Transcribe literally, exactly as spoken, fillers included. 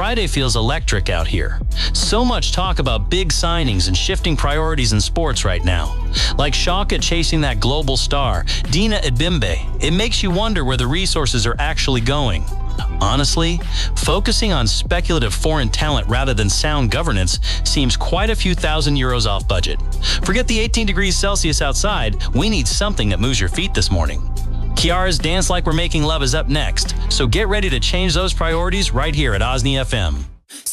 Friday feels electric out here. So much talk about big signings and shifting priorities in sports right now. Like Schalke chasing that global star, Dina Ebimbe, it makes you wonder where the resources are actually going. Honestly, focusing on speculative foreign talent rather than sound governance seems quite a few thousand euros off budget. Forget the eighteen degrees Celsius outside, we need something that moves your feet this morning. Kiara's Dance Like We're Making Love is up next, so get ready to change those priorities right here at Osni F M.